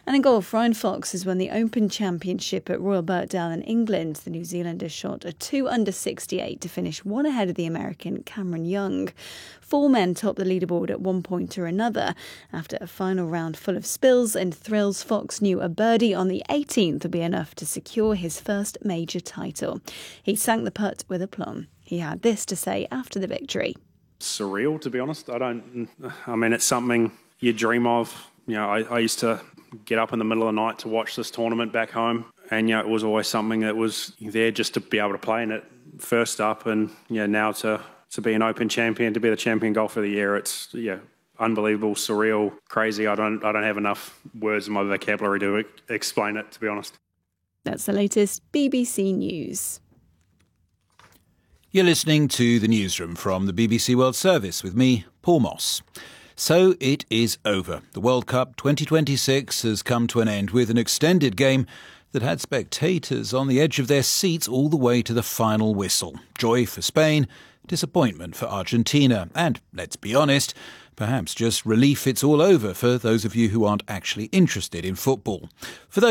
And in golf, Ryan Fox has won the Open Championship at Royal Birkdale in England. The New Zealander shot a 2 under 68 to finish one ahead of the American Cameron Young. 4 men topped the leaderboard at one point or another. After a final round full of spills and thrills, Fox knew a birdie on the 18th would be enough to secure his first major title. He sank the putt with aplomb. He had this to say after the victory. Surreal, to be honest. It's something you dream of. I used to get up in the middle of the night to watch this tournament back home, and it was always something that was there just to be able to play in it first up, and now to be an Open champion, to be the champion golfer of the year, it's unbelievable, surreal, crazy. I don't have enough words in my vocabulary to explain it, to be honest. That's the latest BBC News. You're listening to the newsroom from the BBC World Service with me, Paul Moss. So it is over. The World Cup 2026 has come to an end with an extended game that had spectators on the edge of their seats all the way to the final whistle. Joy for Spain, disappointment for Argentina, and, let's be honest, perhaps just relief it's all over for those of you who aren't actually interested in football. For those